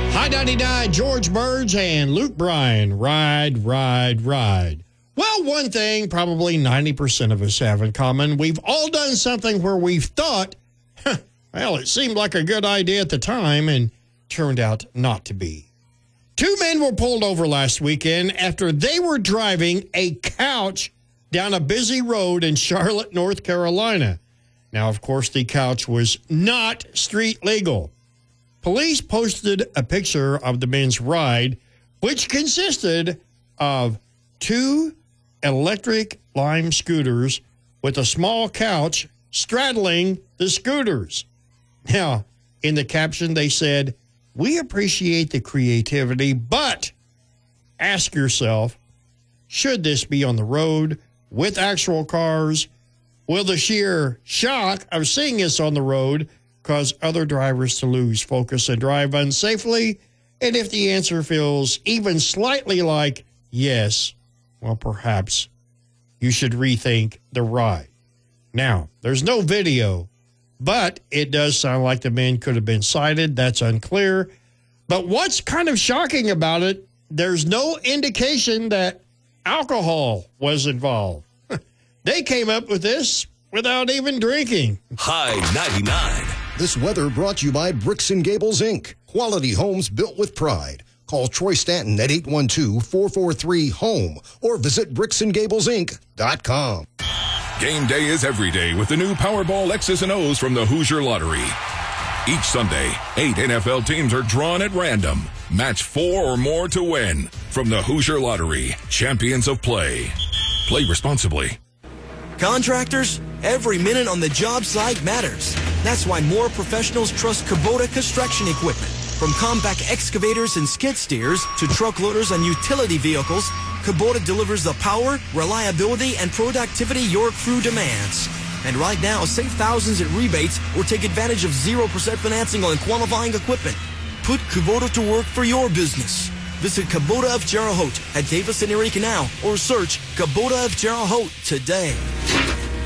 High 99, George Burge and Luke Bryan, Ride, Ride, Ride. Well, one thing probably 90% of us have in common. We've all done something where we've thought, well, it seemed like a good idea at the time and turned out not to be. Two men were pulled over last weekend after they were driving a couch down a busy road in Charlotte, North Carolina. Now, of course, the couch was not street legal. Police posted a picture of the men's ride, which consisted of two electric Lime scooters with a small couch straddling the scooters. Now, in the caption, they said, "We appreciate the creativity, but ask yourself, should this be on the road with actual cars? Will the sheer shock of seeing this on the road cause other drivers to lose focus and drive unsafely? And if the answer feels even slightly like yes, well, perhaps you should rethink the ride." Now, there's no video, but it does sound like the men could have been cited. That's unclear. But what's kind of shocking about it, there's no indication that alcohol was involved. They came up with this without even drinking. High 99. This weather brought to you by Bricks & Gables, Inc. Quality homes built with pride. Call Troy Stanton at 812-443-HOME or visit bricksandgablesinc.com. Game day is every day with the new Powerball X's and O's from the Hoosier Lottery. Each Sunday, 8 NFL teams are drawn at random. Match 4 or more to win. From the Hoosier Lottery, champions of play. Play responsibly. Contractors, every minute on the job site matters. That's why more professionals trust Kubota construction equipment. From compact excavators and skid steers to truck loaders and utility vehicles, Kubota delivers the power, reliability, and productivity your crew demands. And right now, save thousands in rebates or take advantage of 0% financing on qualifying equipment. Put Kubota to work for your business. Visit Kubota of Terre Haute at Davis and Erie Canal or search Kubota of Terre Haute today.